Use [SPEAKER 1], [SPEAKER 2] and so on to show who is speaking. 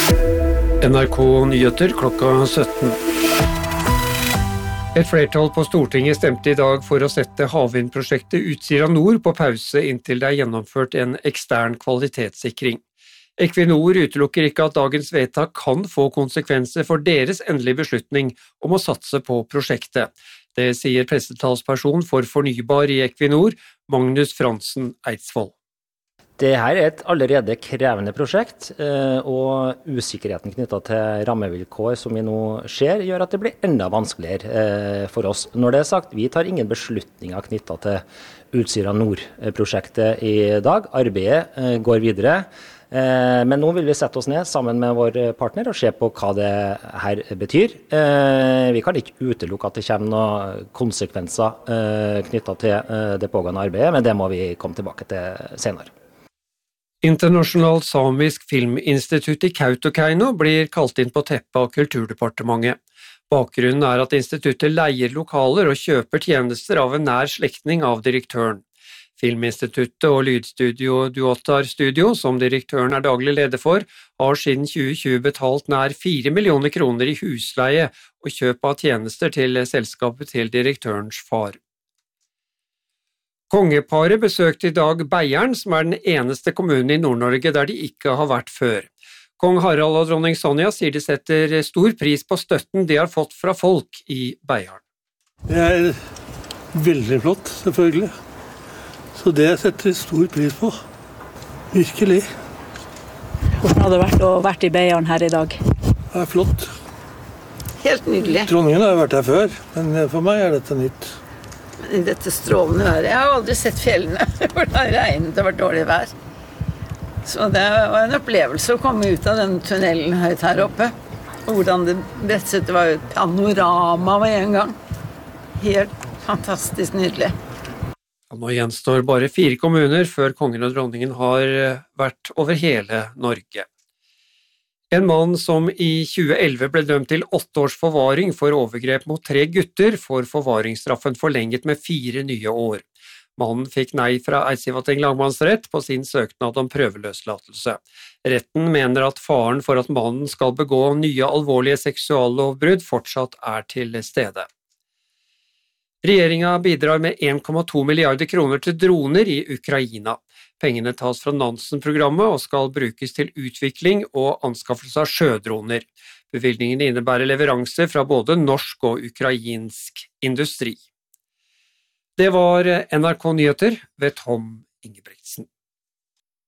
[SPEAKER 1] NRK Nyheter klokka 17. Et flertall på Stortinget stemte i dag for å sette havvindprosjektet Utsira Nord på pause inntil det er gjennomført en ekstern kvalitetssikring. Equinor utelukker ikke at dagens vedtak kan få konsekvenser for deres endelige beslutning om å satse på prosjektet. Det sier pressetalsperson for fornybar i Equinor, Magnus Fransen Eidsvoll.
[SPEAKER 2] Det her er et allerede krevende prosjekt, og usikkerheten knyttet til rammevilkår som vi nå ser, gjør at det blir enda vanskeligere for oss. Når det er sagt, vi tar ingen beslutninger knyttet til Utsira Nord-prosjektet i dag. Arbeidet går videre, men nå vil vi sette oss ned sammen med vår partner og se på hva det her betyr. Vi kan ikke utelukke at det kommer noen konsekvenser knyttet til det pågående arbeidet, men det må vi komme tilbake til senere.
[SPEAKER 1] Internasjonalt samisk filminstitutt i Kautokeino blir kalt inn på teppet av Kulturdepartementet. Bakgrunnen er at instituttet leier lokaler og kjøper tjenester av en nær slektning av direktøren. Filminstituttet og lydstudio Duotar Studio, som direktøren er daglig leder for, har siden 2020 betalt nær 4 millioner kroner i husleie og kjøp av tjenester til selskapet til direktørens far. Kongeparet besøkte i dag Beiarn, som er den eneste kommunen i Nord-Norge der de ikke har vært før. Kong Harald og dronning Sonja sier de setter stor pris på støtten de har fått fra folk i Beiarn.
[SPEAKER 3] Det er veldig flott, selvfølgelig. Så det setter jeg stor pris på. Virkelig.
[SPEAKER 4] Hvordan har det vært å vært i Beiarn her i dag?
[SPEAKER 3] Det er flott.
[SPEAKER 5] Helt nydelig.
[SPEAKER 3] Dronningen har vært her før, men for meg er dette nytt.
[SPEAKER 5] I dette strålende været. Jeg har aldri sett fjellene, for det har regnet, det har vært dårlig vær. Så det var en opplevelse å komme ut av den tunnelen høyt her oppe. Og hvordan det rett var jo et panorama med en gang. Helt fantastisk nydelig.
[SPEAKER 1] Nå gjenstår bare 4 kommuner før kongen og dronningen har vært over hele Norge. En mann som i 2011 ble dømt til 8 års forvaring for overgrep mot 3 gutter, får forvaringsstraffen forlenget med 4 nye år. Mannen fikk nei fra Eidsivating lagmannsrett på sin søknad om prøveløslatelse. Retten mener at faren for at mannen skal begå nye alvorlige seksuallovbrudd fortsatt er til stede. Regjeringen bidrar med 1,2 milliarder kroner til droner i Ukraina. Pengene tas fra Nansen-programmet og skal brukes til utvikling og anskaffelse av sjødroner. Bevilgningen innebærer leveranser fra både norsk og ukrainsk industri. Det var NRK Nyheter ved Tom Ingebrigtsen.